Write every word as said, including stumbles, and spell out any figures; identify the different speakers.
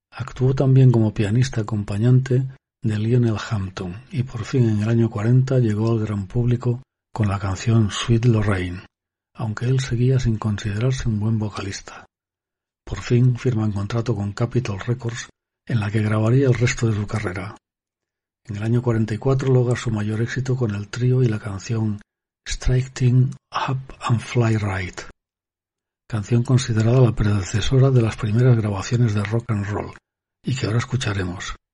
Speaker 1: Actuó también como pianista acompañante de Lionel Hampton y por fin en el año cuarenta llegó al gran público con la canción Sweet Lorraine, aunque él seguía sin considerarse un buen vocalista. Por fin firman contrato con Capitol Records, en la que grabaría el resto de su carrera. En el año cuarenta y cuatro logra su mayor éxito con el trío y la canción Strike Things Up and Fly Right, canción considerada la predecesora de las primeras grabaciones de rock and roll, y que ahora escucharemos.